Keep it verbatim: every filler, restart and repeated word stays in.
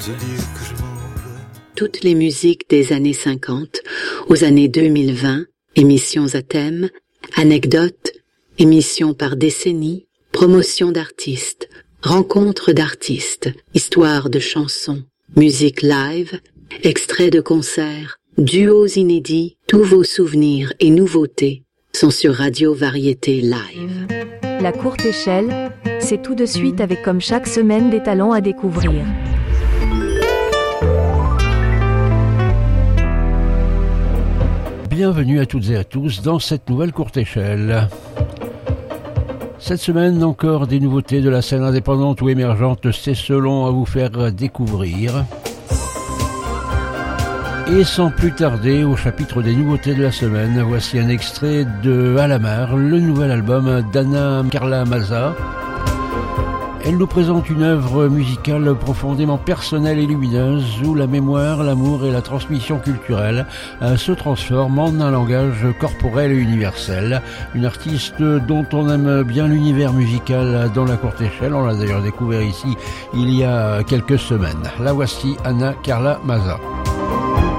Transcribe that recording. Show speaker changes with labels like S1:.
S1: Toutes les musiques des années cinquante aux années deux mille vingt, émissions à thème, anecdotes, émissions par décennie, promotion d'artistes, rencontres d'artistes, histoires de chansons, musique live, extraits de concerts, duos inédits, tous vos souvenirs et nouveautés sont sur Radio Variété Live.
S2: La courte échelle, c'est tout de suite avec comme chaque semaine des talents à découvrir.
S3: Bienvenue à toutes et à tous dans cette nouvelle courte échelle. Cette semaine, encore des nouveautés de la scène indépendante ou émergente, c'est selon à vous faire découvrir. Et sans plus tarder, au chapitre des nouveautés de la semaine, voici un extrait de Alamar, le nouvel album d'Anna Carla Maza. Elle nous présente une œuvre musicale profondément personnelle et lumineuse où la mémoire, l'amour et la transmission culturelle euh, se transforment en un langage corporel et universel. Une artiste dont on aime bien l'univers musical dans la courte échelle. On l'a d'ailleurs découvert ici il y a quelques semaines. La voici, Anna Carla Maza.